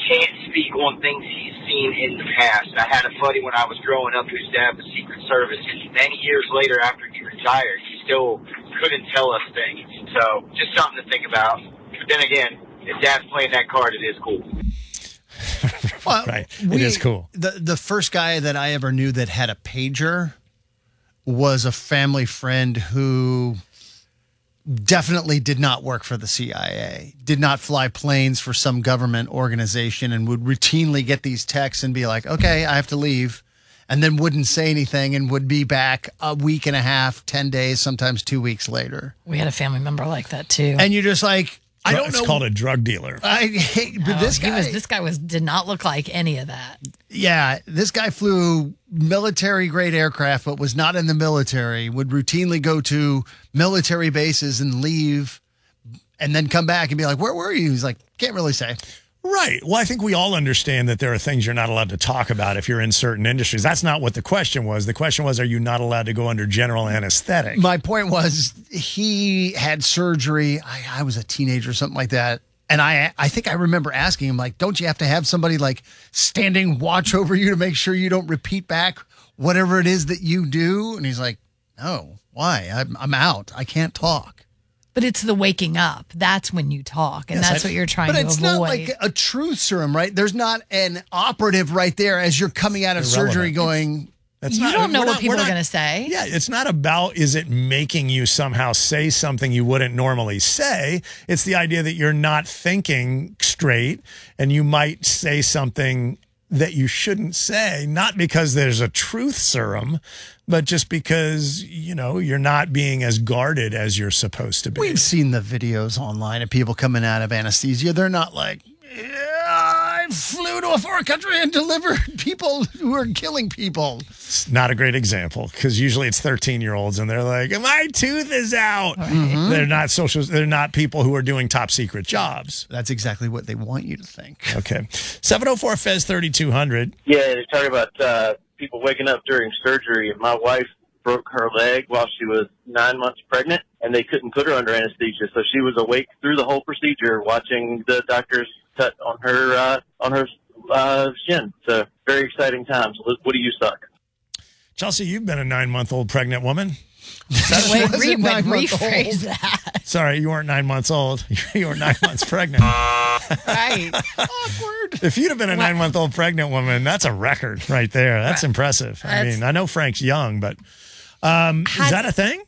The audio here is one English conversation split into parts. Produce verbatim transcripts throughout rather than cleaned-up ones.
can't speak on things he's seen in the past. I had a buddy when I was growing up whose dad was Secret Service, and many years later after he retired, he still couldn't tell us things. So just something to think about. But then again, if Dad's playing that card, it is cool. Well, right. We, it is cool. The, the first guy that I ever knew that had a pager was a family friend who definitely did not work for the C I A, did not fly planes for some government organization, and would routinely get these texts and be like, okay, I have to leave, and then wouldn't say anything and would be back a week and a half, ten days, sometimes two weeks later. We had a family member like that too. And you're just like, I don't it's know. It's called a drug dealer. I hate, but Oh, this he guy, was, this guy was did not look like any of that. yeah, this guy flew military grade aircraft, but was not in the military, would routinely go to military bases and leave and then come back and be like, where were you? He's like, can't really say. Right. Well, I think we all understand that there are things you're not allowed to talk about if you're in certain industries. That's not what the question was. The question was, are you not allowed to go under general anesthetic? My point was he had surgery. I, I was a teenager or something like that. And I I think I remember asking him, like, don't you have to have somebody like standing watch over you to make sure you don't repeat back whatever it is that you do? And he's like, no, why? I'm, I'm out. I can't talk. But it's the waking up. That's when you talk, and Yes, that's I- what you're trying but to it's avoid. not like a truth serum, right? There's not an operative right there as you're coming out of Irrelevant. surgery going, That's you not- don't know we're what not- people we're are not- going to say. Yeah, it's not about is it making you somehow say something you wouldn't normally say. It's the idea that you're not thinking straight and you might say something that you shouldn't say, not because there's a truth serum, but just because, you know, you're not being as guarded as you're supposed to be. we've seen the videos online of people coming out of anesthesia. They're not like, yeah, I flew to a foreign country and delivered people who are killing people. It's not a great example because usually it's thirteen year olds and they're like, my tooth is out. Mm-hmm. They're not social. They're not people who are doing top secret jobs. That's exactly what they want you to think. Okay. seven oh four Fez thirty-two hundred. Yeah, they're talking about uh, people waking up during surgery. My wife broke her leg while she was nine months pregnant, and they couldn't put her under anesthesia, so she was awake through the whole procedure, watching the doctors cut on her uh, on her uh, shin. So very exciting times. What do you suck? Chelsea, you've been a nine month old pregnant woman. Wait, wasn't re- wait, nine months rephrase old. that. Sorry, you weren't nine months old. You were nine months pregnant. Right. Awkward. If you'd have been a nine month old pregnant woman, that's a record right there. That's impressive. I That's- mean, I know Frank's young, but um, is Had- that a thing?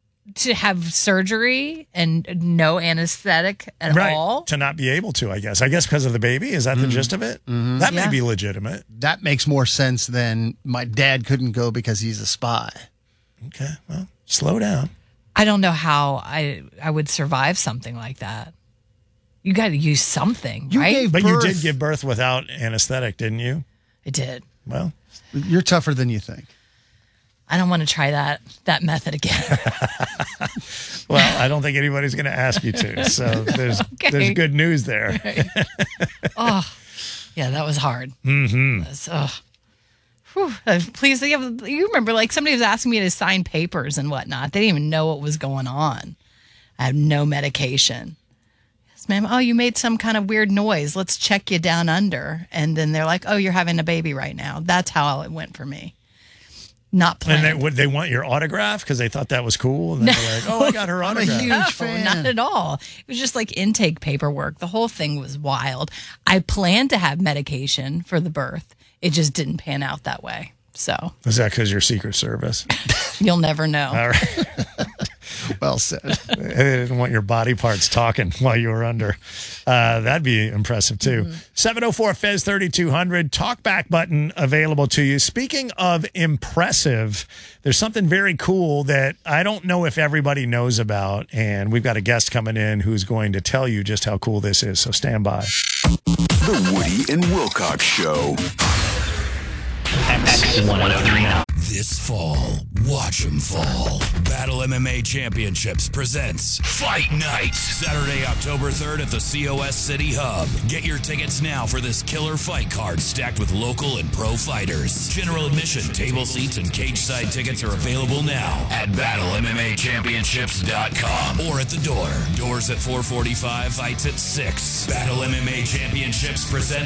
To have surgery and no anesthetic at Right. all. To not be able to, I guess. I guess because of the baby. Is that the gist of it? That may Yeah. be legitimate. That makes more sense than my dad couldn't go because he's a spy. Okay. Well, slow down. I don't know how I I would survive something like that. You got to use something, You right? gave But birth. you did give birth without anesthetic, didn't you? I did. Well, You're tougher than you think. I don't want to try that that method again. well, I don't think anybody's going to ask you to. So there's Okay. there's good news there. Oh, yeah, that was hard. Mm-hmm. That was, oh. Whew. Uh, Please, you, have, you remember, like somebody was asking me to sign papers and whatnot. They didn't even know what was going on. I have no medication. Yes, ma'am. Oh, you made some kind of weird noise. Let's check you down under. And then they're like, oh, you're having a baby right now. That's how it went for me. Not planned. And they, would they want your autograph because they thought that was cool? And then they're like, oh, I got her I'm a autograph. huge No, fan. not at all. It was just like intake paperwork. The whole thing was wild. I planned to have medication for the birth. It just didn't pan out that way. So Is that because you're Secret Service? you'll never know. All right. Well said. They didn't want your body parts talking while you were under. Uh, that'd be impressive, too. seven oh four Fez thirty-two hundred. Talkback button available to you. Speaking of impressive, there's something very cool that I don't know if everybody knows about. And we've got a guest coming in who's going to tell you just how cool this is. So stand by. The Woody and Wilcox Show. X one oh three now. This fall, watch 'em fall. Battle M M A Championships presents Fight Night. Saturday, October third at the C O S City Hub. Get your tickets now for this killer fight card stacked with local and pro fighters. General admission, table seats, and cage side tickets are available now at battle M M A championships dot com or at the door. Doors at four forty-five, fights at six. Battle M M A Championships presents